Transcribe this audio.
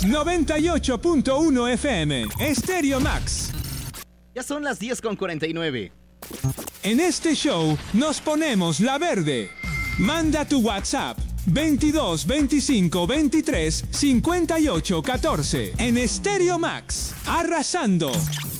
98.1 FM, Stereo Max. Ya son las 10:49. En este show nos ponemos la verde. Manda tu WhatsApp 22 25 23 58 14 en Stereo Max. Arrasando.